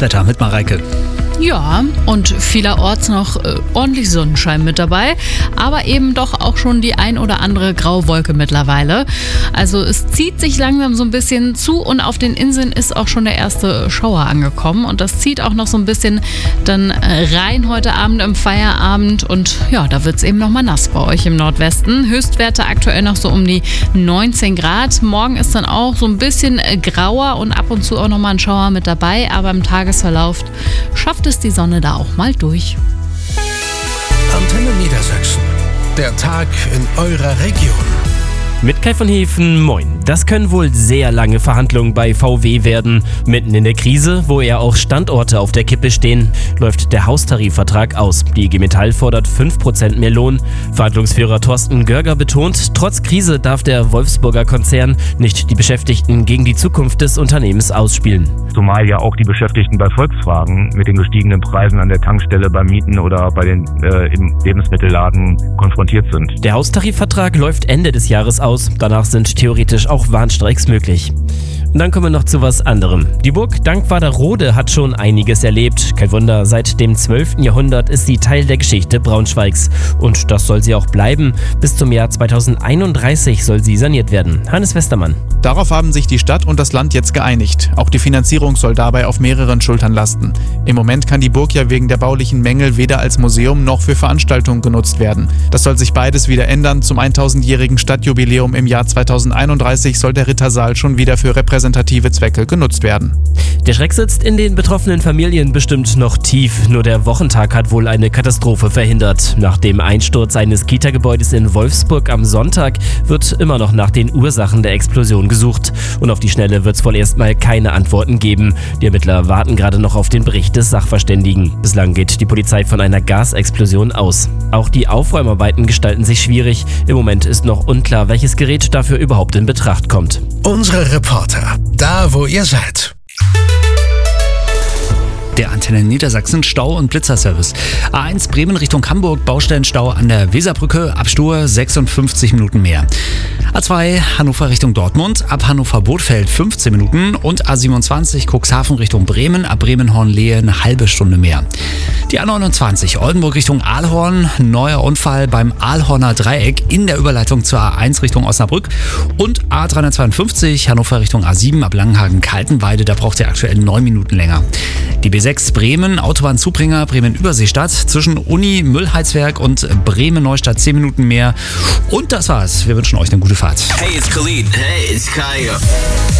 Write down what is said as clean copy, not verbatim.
Wetter mit Mareike. Ja, und vielerorts noch ordentlich Sonnenschein mit dabei, aber eben doch auch schon die ein oder andere Grauwolke mittlerweile. Also es zieht sich langsam so ein bisschen zu und auf den Inseln ist auch schon der erste Schauer angekommen und das zieht auch noch so ein bisschen dann rein heute Abend im Feierabend und ja, da wird es eben nochmal nass bei euch im Nordwesten. Höchstwerte aktuell noch so um die 19 Grad. Morgen ist dann auch so ein bisschen grauer und ab und zu auch nochmal ein Schauer mit dabei, aber im Tagesverlauf schafft es die Sonne da auch mal durch. Antenne Niedersachsen. Der Tag in eurer Region. Mit Kai von Hefen, moin. Das können wohl sehr lange Verhandlungen bei VW werden. Mitten in der Krise, wo ja auch Standorte auf der Kippe stehen, läuft der Haustarifvertrag aus. Die IG Metall fordert 5% mehr Lohn. Verhandlungsführer Thorsten Görger betont, trotz Krise darf der Wolfsburger Konzern nicht die Beschäftigten gegen die Zukunft des Unternehmens ausspielen. Zumal ja auch die Beschäftigten bei Volkswagen mit den gestiegenen Preisen an der Tankstelle, beim Mieten oder bei den im Lebensmittelladen konfrontiert sind. Der Haustarifvertrag läuft Ende des Jahres aus. Danach sind theoretisch auch Warnstreiks möglich. Und dann kommen wir noch zu was anderem. Die Burg Dankwarder-Rode hat schon einiges erlebt. Kein Wunder, seit dem 12. Jahrhundert ist sie Teil der Geschichte Braunschweigs. Und das soll sie auch bleiben. Bis zum Jahr 2031 soll sie saniert werden. Hannes Westermann. Darauf haben sich die Stadt und das Land jetzt geeinigt. Auch die Finanzierung soll dabei auf mehreren Schultern lasten. Im Moment kann die Burg ja wegen der baulichen Mängel weder als Museum noch für Veranstaltungen genutzt werden. Das soll sich beides wieder ändern. Zum 1000-jährigen Stadtjubiläum im Jahr 2031 soll der Rittersaal schon wieder für repräsentative Zwecke genutzt werden. Der Schreck sitzt in den betroffenen Familien bestimmt noch tief. Nur der Wochentag hat wohl eine Katastrophe verhindert. Nach dem Einsturz eines Kita-Gebäudes in Wolfsburg am Sonntag wird immer noch nach den Ursachen der Explosion gesucht. Und auf die Schnelle wird es wohl erstmal keine Antworten geben. Die Ermittler warten gerade noch auf den Bericht des Sachverständigen. Bislang geht die Polizei von einer Gasexplosion aus. Auch die Aufräumarbeiten gestalten sich schwierig. Im Moment ist noch unklar, welches Gerät dafür überhaupt in Betracht kommt. Unsere Reporter, da wo ihr seid. Der Antenne Niedersachsen Stau- und Blitzerservice. A1 Bremen Richtung Hamburg, Baustellenstau an der Weserbrücke, Abstur 56 Minuten mehr. A2 Hannover Richtung Dortmund, ab Hannover-Bothfeld 15 Minuten und A27 Cuxhaven Richtung Bremen, ab Bremen-Hornlehe eine halbe Stunde mehr. Die A29 Oldenburg Richtung Aalhorn, neuer Unfall beim Aalhorner Dreieck in der Überleitung zur A1 Richtung Osnabrück und A352 Hannover Richtung A7 ab Langenhagen-Kaltenweide, da braucht ihr aktuell 9 Minuten länger. Die B6 Bremen, Autobahnzubringer Bremen-Überseestadt zwischen Uni, Müllheizwerk und Bremen-Neustadt 10 Minuten mehr. Und das war's. Wir wünschen euch eine gute Fahrt. Hey, it's Khalid. Hey, it's Kaya.